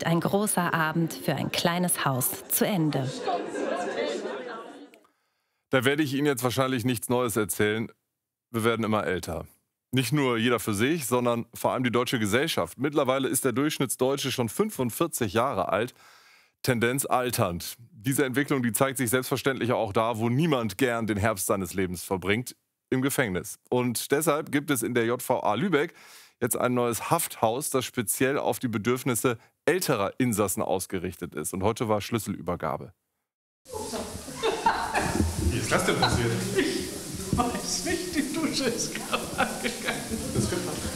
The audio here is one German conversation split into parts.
geht ein großer Abend für ein kleines Haus zu Ende. Da werde ich Ihnen jetzt wahrscheinlich nichts Neues erzählen. Wir werden immer älter. Nicht nur jeder für sich, sondern vor allem die deutsche Gesellschaft. Mittlerweile ist der Durchschnittsdeutsche schon 45 Jahre alt. Tendenz alternd. Diese Entwicklung, die zeigt sich selbstverständlich auch da, wo niemand gern den Herbst seines Lebens verbringt, im Gefängnis. Und deshalb gibt es in der JVA Lübeck jetzt ein neues Hafthaus, das speziell auf die Bedürfnisse älterer Insassen ausgerichtet ist. Und heute war Schlüsselübergabe. Wie ist das denn passiert? Ich weiß nicht, die Dusche ist kaputt gegangen. Das könnte man.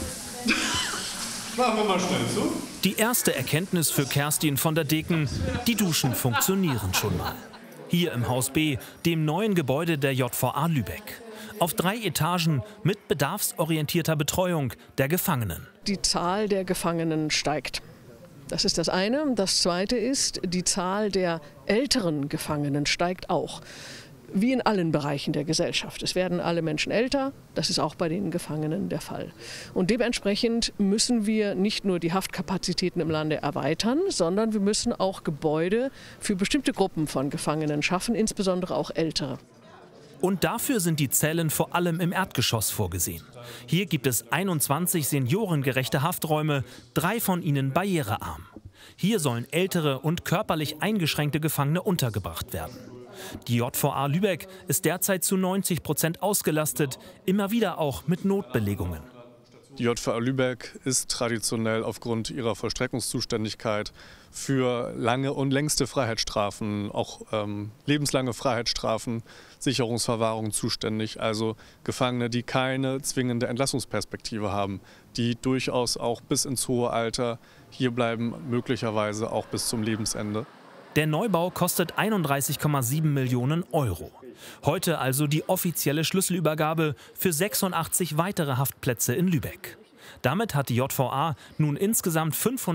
Machen wir mal schnell zu. Die erste Erkenntnis für Kerstin von der Deken: Die Duschen funktionieren schon mal. Hier im Haus B, dem neuen Gebäude der JVA Lübeck. Auf 3 Etagen mit bedarfsorientierter Betreuung der Gefangenen. Die Zahl der Gefangenen steigt. Das ist das eine. Das zweite ist, die Zahl der älteren Gefangenen steigt auch. Wie in allen Bereichen der Gesellschaft. Es werden alle Menschen älter, das ist auch bei den Gefangenen der Fall. Und dementsprechend müssen wir nicht nur die Haftkapazitäten im Lande erweitern, sondern wir müssen auch Gebäude für bestimmte Gruppen von Gefangenen schaffen, insbesondere auch ältere. Und dafür sind die Zellen vor allem im Erdgeschoss vorgesehen. Hier gibt es 21 seniorengerechte Hafträume, 3 von ihnen barrierearm. Hier sollen ältere und körperlich eingeschränkte Gefangene untergebracht werden. Die JVA Lübeck ist derzeit zu 90% ausgelastet, immer wieder auch mit Notbelegungen. Die JVA Lübeck ist traditionell aufgrund ihrer Vollstreckungszuständigkeit für lange und längste Freiheitsstrafen, auch lebenslange Freiheitsstrafen, Sicherungsverwahrung zuständig. Also Gefangene, die keine zwingende Entlassungsperspektive haben, die durchaus auch bis ins hohe Alter hier bleiben, möglicherweise auch bis zum Lebensende. Der Neubau kostet 31,7 Millionen Euro. Heute also die offizielle Schlüsselübergabe für 86 weitere Haftplätze in Lübeck. Damit hat die JVA nun insgesamt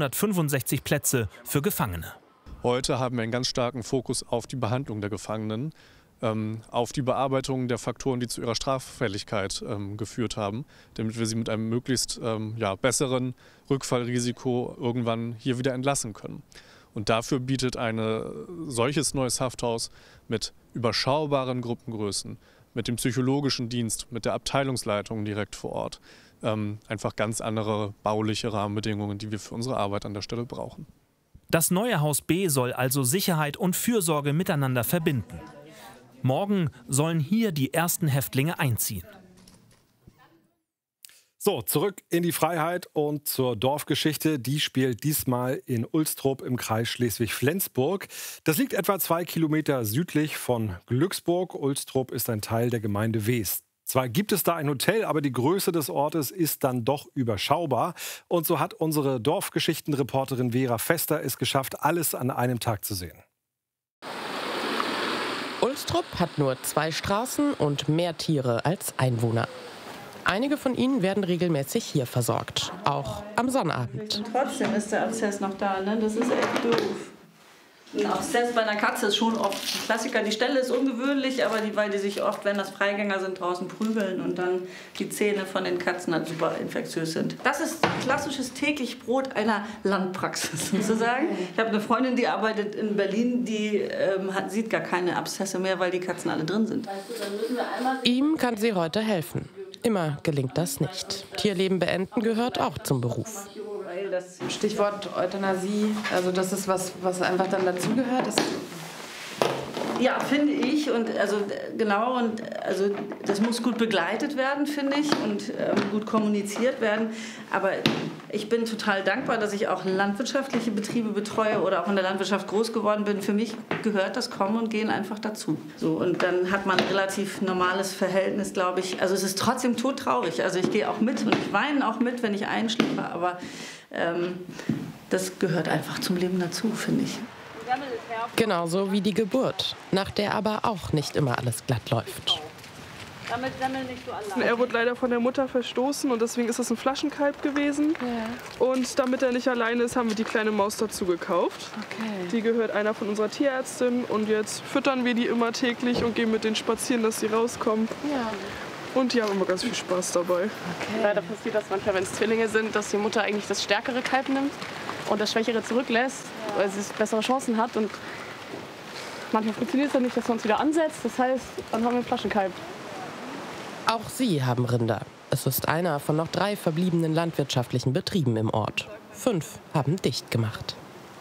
565 Plätze für Gefangene. Heute haben wir einen ganz starken Fokus auf die Behandlung der Gefangenen, auf die Bearbeitung der Faktoren, die zu ihrer Straffälligkeit geführt haben, damit wir sie mit einem möglichst besseren Rückfallrisiko irgendwann hier wieder entlassen können. Und dafür bietet ein solches neues Hafthaus mit überschaubaren Gruppengrößen, mit dem psychologischen Dienst, mit der Abteilungsleitung direkt vor Ort, einfach ganz andere bauliche Rahmenbedingungen, die wir für unsere Arbeit an der Stelle brauchen. Das neue Haus B soll also Sicherheit und Fürsorge miteinander verbinden. Morgen sollen hier die ersten Häftlinge einziehen. So, zurück in die Freiheit und zur Dorfgeschichte. Die spielt diesmal in Ulstrup im Kreis Schleswig-Flensburg. Das liegt etwa 2 Kilometer südlich von Glücksburg. Ulstrup ist ein Teil der Gemeinde Wees. Zwar gibt es da ein Hotel, aber die Größe des Ortes ist dann doch überschaubar. Und so hat unsere Dorfgeschichtenreporterin Vera Fester es geschafft, alles an einem Tag zu sehen. Ulstrup hat nur 2 Straßen und mehr Tiere als Einwohner. Einige von ihnen werden regelmäßig hier versorgt, auch am Sonnabend. Und trotzdem ist der Abszess noch da, ne? Das ist echt doof. Ein Abszess bei einer Katze ist schon oft ein Klassiker. Die Stelle ist ungewöhnlich, aber weil die sich oft, wenn das Freigänger sind, draußen prügeln und dann die Zähne von den Katzen halt super infektiös sind. Das ist klassisches täglich Brot einer Landpraxis sozusagen. Ich habe eine Freundin, die arbeitet in Berlin, die sieht gar keine Abszesse mehr, weil die Katzen alle drin sind. Ihm kann sie heute helfen. Immer gelingt das nicht. Tierleben beenden gehört auch zum Beruf. Stichwort Euthanasie, also das ist was einfach dann dazugehört. Ja, finde ich. Und also genau, und also das muss gut begleitet werden, finde ich, und gut kommuniziert werden. Aber ich bin total dankbar, dass ich auch landwirtschaftliche Betriebe betreue oder auch in der Landwirtschaft groß geworden bin. Für mich gehört das Kommen und Gehen einfach dazu. So, und dann hat man ein relativ normales Verhältnis, glaube ich. Also es ist trotzdem todtraurig. Also ich gehe auch mit und ich weine auch mit, wenn ich einschlafe. Aber das gehört einfach zum Leben dazu, finde ich. Genauso wie die Geburt, nach der aber auch nicht immer alles glatt läuft. Er wurde leider von der Mutter verstoßen und deswegen ist es ein Flaschenkalb gewesen. Ja. Und damit er nicht alleine ist, haben wir die kleine Maus dazu gekauft. Okay. Die gehört einer von unserer Tierärztin und jetzt füttern wir die immer täglich und gehen mit denen spazieren, dass sie rauskommen. Ja. Und die haben immer ganz viel Spaß dabei. Okay. Leider passiert das manchmal, wenn es Zwillinge sind, dass die Mutter eigentlich das stärkere Kalb nimmt. und das Schwächere zurücklässt, weil es bessere Chancen hat. Und manchmal funktioniert es dann nicht, dass man uns wieder ansetzt. Das heißt, dann haben wir einen Flaschenkalb. Auch sie haben Rinder. Es ist einer von noch 3 verbliebenen landwirtschaftlichen Betrieben im Ort. 5 haben dicht gemacht.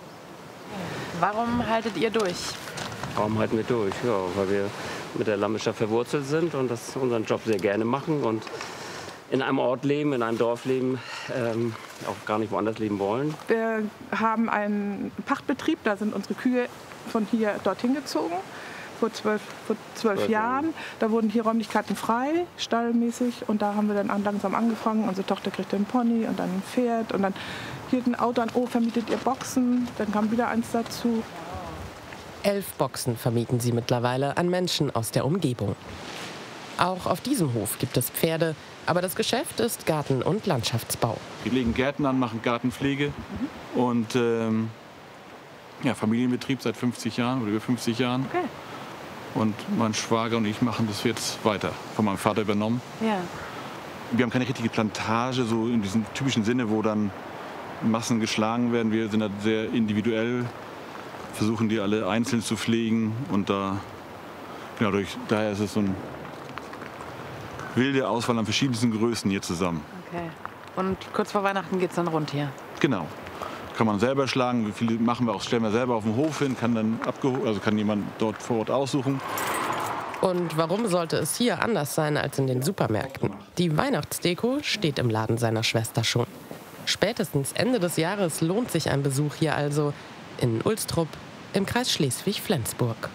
Warum haltet ihr durch? Warum halten wir durch? Ja, weil wir mit der Landwirtschaft verwurzelt sind und das unseren Job sehr gerne machen und in einem Ort leben, in einem Dorf leben, auch gar nicht woanders leben wollen. Wir haben einen Pachtbetrieb, da sind unsere Kühe von hier dorthin gezogen, vor 12 Jahren. Da wurden hier Räumlichkeiten frei, stallmäßig, und da haben wir dann langsam angefangen. Unsere Tochter kriegte einen Pony und dann ein Pferd und dann hielt ein Auto an, oh, vermietet ihr Boxen, dann kam wieder eins dazu. 11 Boxen vermieten sie mittlerweile an Menschen aus der Umgebung. Auch auf diesem Hof gibt es Pferde, aber das Geschäft ist Garten- und Landschaftsbau. Wir legen Gärten an, machen Gartenpflege und ja, Familienbetrieb seit 50 Jahren oder über 50 Jahren. Okay. Und mein Schwager und ich machen das jetzt weiter, von meinem Vater übernommen. Ja. Wir haben keine richtige Plantage, so in diesem typischen Sinne, wo dann Massen geschlagen werden. Wir sind da sehr individuell, versuchen die alle einzeln zu pflegen und daher ist es so ein wilde Auswahl an verschiedensten Größen hier zusammen. Okay. Und kurz vor Weihnachten geht es dann rund hier? Genau. Kann man selber schlagen, wie viele machen wir auch, stellen wir selber auf dem Hof hin, kann jemand dort vor Ort aussuchen. Und warum sollte es hier anders sein als in den Supermärkten? Die Weihnachtsdeko steht im Laden seiner Schwester schon. Spätestens Ende des Jahres lohnt sich ein Besuch hier also in Ulstrup im Kreis Schleswig-Flensburg.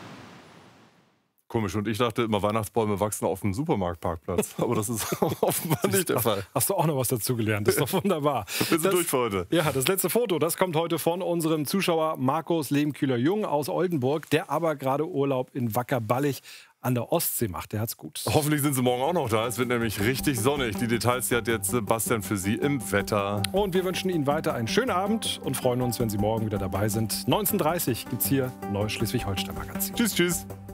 Komisch, und ich dachte immer, Weihnachtsbäume wachsen auf dem Supermarktparkplatz. Aber das ist offenbar nicht der Fall. Hast du auch noch was dazu gelernt? Das ist doch wunderbar. Wir sind durch für heute. Ja, das letzte Foto, das kommt heute von unserem Zuschauer Markus Lehmkühler-Jung aus Oldenburg, der aber gerade Urlaub in Wackerballig an der Ostsee macht. Der hat's gut. Hoffentlich sind Sie morgen auch noch da. Es wird nämlich richtig sonnig. Die Details hat jetzt Sebastian für Sie im Wetter. Und wir wünschen Ihnen weiter einen schönen Abend und freuen uns, wenn Sie morgen wieder dabei sind. 19:30 Uhr gibt's hier Neues Schleswig-Holstein-Magazin. Tschüss, tschüss.